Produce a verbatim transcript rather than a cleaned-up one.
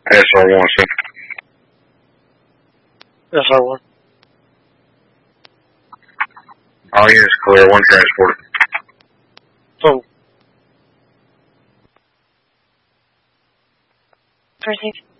S R one, sir. S R one. All units clear, one transport. So, Perfect.